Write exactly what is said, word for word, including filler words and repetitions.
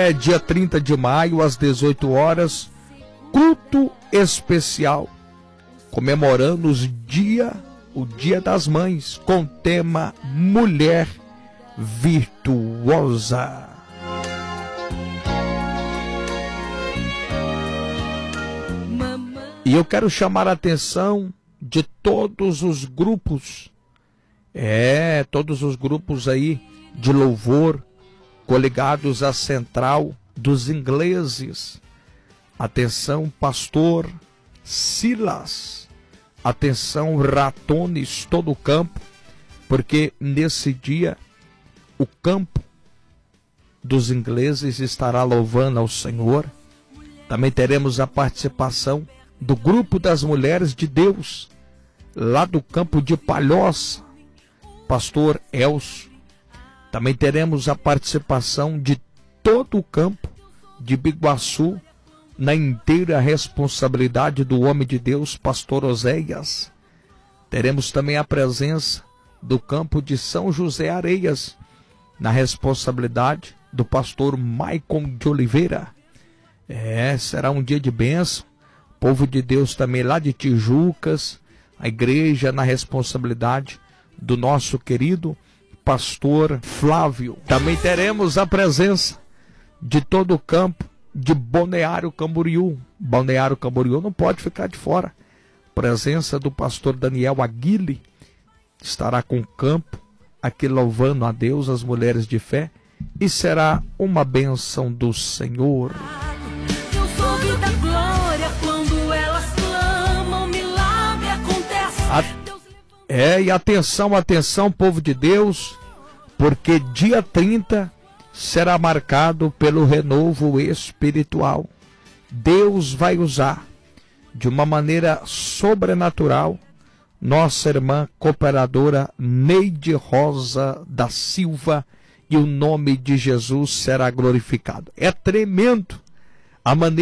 É dia trinta de maio, às dezoito horas, culto especial, comemorando os dia, o Dia das Mães, com tema Mulher Virtuosa. E eu quero chamar a atenção de todos os grupos, é, todos os grupos aí de louvor, coligados à Central dos Ingleses. Atenção, pastor Silas. Atenção, ratones, todo o campo, porque nesse dia o campo dos ingleses estará louvando ao Senhor. Também teremos a participação do grupo das Mulheres de Deus, lá do campo de Palhoça, pastor Elcio. Também teremos a participação de todo o campo de Biguaçu, na inteira responsabilidade do homem de Deus, pastor Oséias. Teremos também a presença do campo de São José Areias, na responsabilidade do pastor Maicon de Oliveira. É, será um dia de bênção. Povo de Deus também lá de Tijucas, a igreja na responsabilidade do nosso querido pastor Flávio. Também teremos a presença de todo o campo de Balneário Camboriú. Balneário Camboriú não pode ficar de fora. Presença do pastor Daniel Aguile estará com o campo aqui louvando a Deus, as mulheres de fé, e será uma bênção do Senhor. Eu soube da glória quando elas clamam, milagre acontece. A... É, e atenção, atenção, povo de Deus, porque dia trinta será marcado pelo renovo espiritual. Deus vai usar de uma maneira sobrenatural nossa irmã cooperadora Neide Rosa da Silva, e o nome de Jesus será glorificado. É tremendo a maneira